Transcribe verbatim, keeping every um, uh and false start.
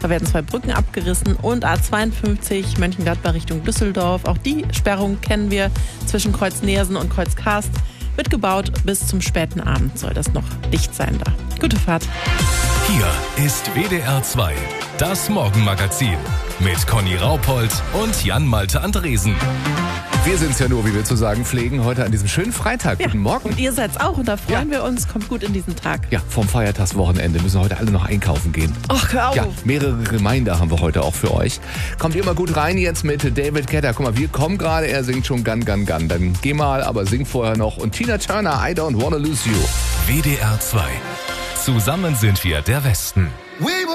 Extra werden zwei Brücken abgerissen und A zweiundfünfzig Mönchengladbach Richtung Düsseldorf. Auch die Sperrung kennen wir zwischen Kreuz Neersen und Kreuz Karst. Wird gebaut, bis zum späten Abend soll das noch dicht sein da. Gute Fahrt. Hier ist W D R zwei, das Morgenmagazin mit Conny Raupold und Jan-Malte Andresen. Wir sind's ja nur, wie wir zu sagen pflegen, heute an diesem schönen Freitag. Ja, Guten Morgen. und ihr seid's auch und da freuen Ja. wir uns. Kommt gut in diesen Tag. Ja, vom Feiertagswochenende müssen heute alle noch einkaufen gehen. Ach, hör auf. Ja, mehrere Reminder haben wir heute auch für euch. Kommt ihr mal gut rein jetzt mit David Guetta. Guck mal, wir kommen gerade, er singt schon Gun, Gun, Gun. Dann geh mal, aber sing vorher noch. Und Tina Turner, I Don't Wanna Lose You. W D R zwei. Zusammen sind wir der Westen.